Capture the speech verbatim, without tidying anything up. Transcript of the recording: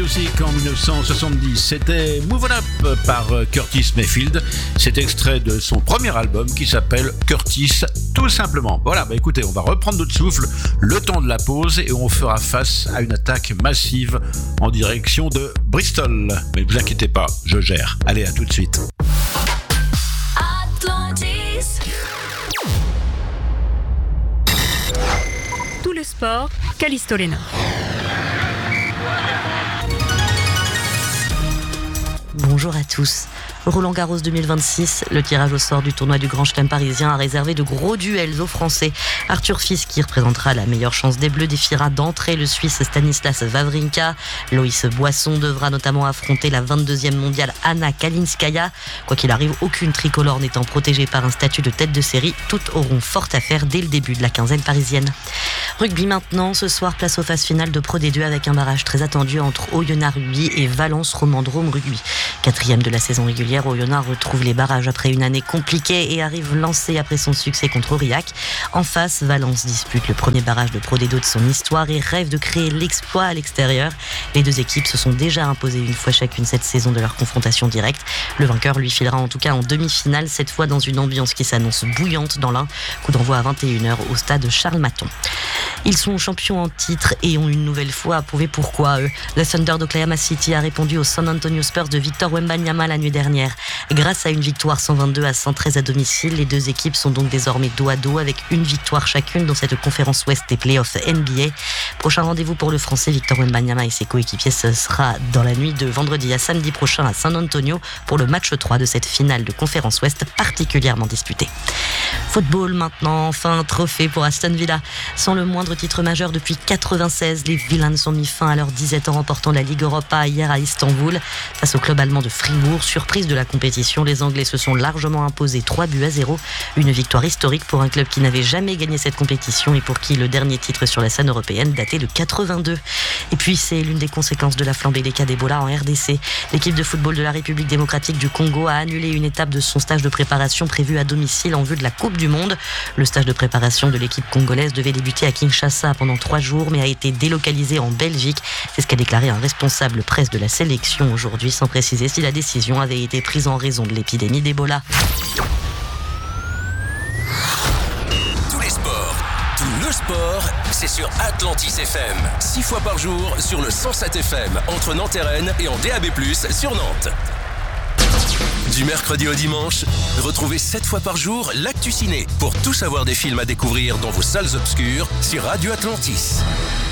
Music en dix-neuf cent soixante-dix. C'était Move On Up par Curtis Mayfield. C'est extrait de son premier album qui s'appelle Curtis, tout simplement. Voilà, bah écoutez, on va reprendre notre souffle le temps de la pause et on fera face à une attaque massive en direction de Bristol. Mais ne vous inquiétez pas, je gère. Allez, à tout de suite. Atlantis. Tout le sport, Callisto Lena. Bonjour à tous. Roland Garros deux mille vingt-six, le tirage au sort du tournoi du Grand Chelem parisien a réservé de gros duels aux Français. Arthur Fils, qui représentera la meilleure chance des Bleus, défiera d'entrée le Suisse Stanislas Wawrinka. Loïs Boisson devra notamment affronter la vingt-deuxième mondiale Anna Kalinskaya. Quoi qu'il arrive, aucune tricolore n'étant protégée par un statut de tête de série. Toutes auront fort à faire dès le début de la quinzaine parisienne. Rugby maintenant, ce soir, place aux phases finales de Pro D deux avec un barrage très attendu entre Oyonnax Rugby et Valence Romandrome Rugby. Quatrième de la saison régulière, Oyonnax retrouve les barrages après une année compliquée et arrive lancé après son succès contre Aurillac. En face, Valence dispute le premier barrage de Pro D deux de son histoire et rêve de créer l'exploit à l'extérieur. Les deux équipes se sont déjà imposées une fois chacune cette saison de leur confrontation directe. Le vainqueur lui filera en tout cas en demi-finale, cette fois dans une ambiance qui s'annonce bouillante dans l'Ain. Coup d'envoi à vingt et une heures au stade Charles Maton. Ils sont champions en titre et ont une nouvelle fois prouvé pourquoi eux. Le Thunder d'Oklahoma City a répondu aux San Antonio Spurs de Victor Wembanyama la nuit dernière. Grâce à une victoire cent vingt-deux à cent treize à domicile, les deux équipes sont donc désormais dos à dos avec une victoire chacune dans cette conférence Ouest des playoffs N B A. Prochain rendez-vous pour le Français Victor Wembanyama et ses coéquipiers, ce sera dans la nuit de vendredi à samedi prochain à San Antonio pour le match trois de cette finale de conférence Ouest particulièrement disputée. Football maintenant, enfin un trophée pour Aston Villa. Sans le moindre titre majeur depuis quatre-vingt-seize, les Villains ont mis fin à leur disette en remportant la Ligue Europa hier à Istanbul. Face au club allemand de Fribourg, surprise de la compétition, les Anglais se sont largement imposés trois buts à zéro. Une victoire historique pour un club qui n'avait jamais gagné cette compétition et pour qui le dernier titre sur la scène européenne datait de quatre-vingt-deux. Et puis c'est l'une des conséquences de la flambée des cas d'Ebola en R D C. L'équipe de football de la République démocratique du Congo a annulé une étape de son stage de préparation prévue à domicile en vue de la Coupe du Monde. Le stage de préparation de l'équipe congolaise devait débuter à Kinshasa pendant trois jours mais a été délocalisé en Belgique. C'est ce qu'a déclaré un responsable presse de la sélection aujourd'hui, sans préciser si la décision avait été prise en raison de l'épidémie d'Ebola. Tous les sports, tout le sport, c'est sur Atlantis F M. Six fois par jour sur le cent sept F M entre Nantes et Rennes et en D A B plus, sur Nantes. Du mercredi au dimanche, retrouvez sept fois par jour l'actu ciné pour tout savoir des films à découvrir dans vos salles obscures sur Radio Atlantis.